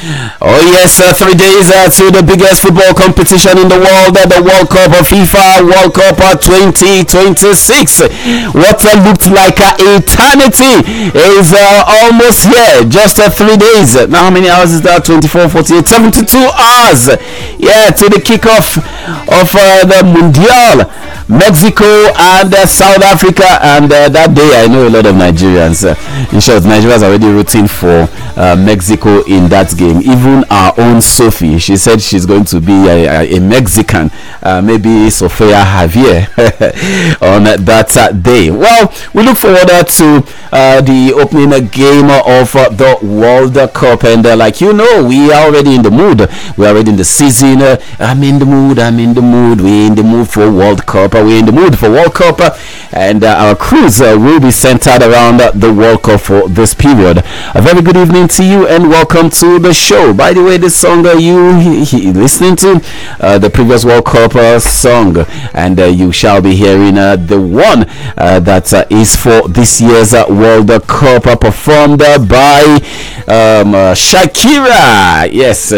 Oh yes, 3 days to the biggest football competition in the world, the World Cup of FIFA World Cup 2026. What looked like eternity is almost here. Just 3 days. Now how many hours is that? 24, 48, 72 hours. Yeah, to the kickoff of the Mundial. Mexico and South Africa, and that day I know a lot of Nigerians. In short, Nigerians are already rooting for Mexico in that game. Even our own Sophie, she said she's going to be a Mexican, maybe Sofia Javier on that day. Well, we look forward to the opening game of the World Cup, and like you know, we are already in the mood. We are already in the season. I'm in the mood. We're in the mood for World Cup. We're in the mood for World Cup, and our cruise will be centered around the World Cup for this period. A very good evening to you, and welcome to the show. By the way, this song you listening to, the previous World Cup song, and you shall be hearing the one that is for this year's World Cup, performed by Shakira. Yes,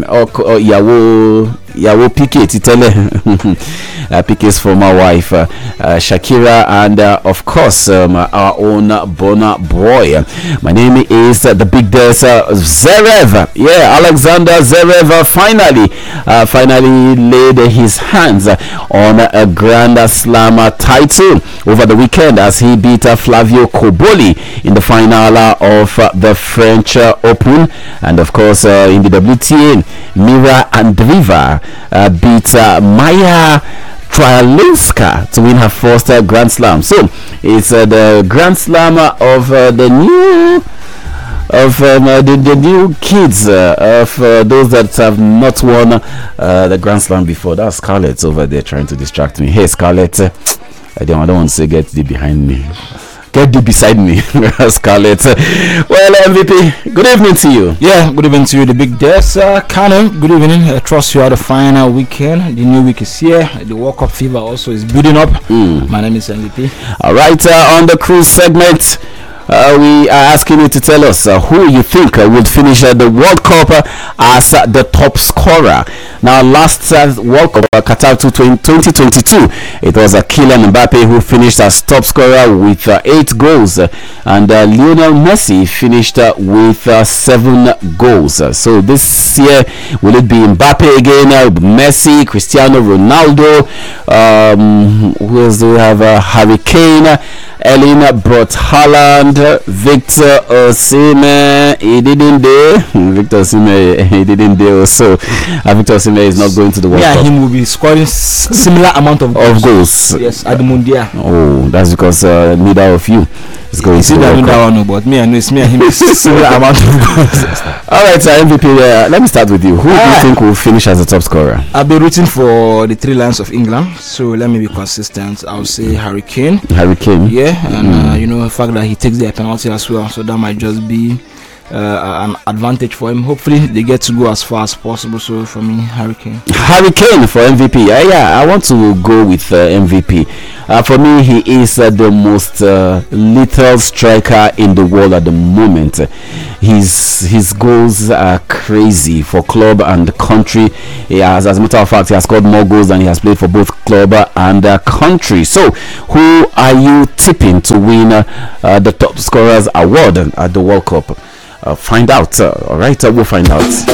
Yawo Piqué Titele. Piqué's former wife, Shakira, and of course our own Burna Boy. My name is the Big Des Zverev. Yeah, Alexander Zverev finally laid his hands on a Grand Slam title over the weekend as he beat Flavio Cobolli in the final of the French Open, and of course in the WTA, Mira Andreeva beat Maya Tralinska to win her first Grand Slam. So it's the Grand Slam of the new kids, of those that have not won the Grand Slam before. That's Scarlett over there trying to distract me. Hey Scarlett, I don't want to say get thee behind me. Get thee beside me, Scarlett. Well, MVP, good evening to you. Yeah, good evening to you, the Big Des. Canon, good evening. I trust you had a fine weekend. The new week is here. The World Cup fever also is building up. My name is MVP. All right, on the cruise segment, we are asking you to tell us who you think would finish the World Cup as the top scorer. Now, last World Cup, Qatar 2022, it was Kylian Mbappe who finished as top scorer with 8 goals, and Lionel Messi finished with 7 goals. So this year, will it be Mbappe again, Messi, Cristiano Ronaldo? Who else do we have? Harry Kane, Erling Braut Haaland, Victor Osimhen. He didn't do. Victor Osimhen, he didn't do also. Victor Osimhen is not going to the World Cup. Yeah, he will be scoring similar amount of goals. Yes, at the Mundial. Oh, that's because neither of you is going to the World Cup. One, but me, I know it's me and him is similar amount of goals. All right, MVP. Let me start with you. Who do you think will finish as the top scorer? I'll be rooting for the 3 Lions of England. So let me be consistent. I'll say Harry Kane. Harry Kane. Yeah, and you know the fact that he takes the penalty as well, so that might just be an advantage for him. Hopefully they get to go as far as possible. So for me, Harry Kane. Harry Kane for MVP. Yeah, I want to go with MVP. For me, he is the most lethal striker in the world at the moment. His goals are crazy for club and country. He has, as a matter of fact, he has scored more goals than he has played for both club and country. So, who are you tipping to win the top scorers award at the World Cup? Find out. All right, we'll find out.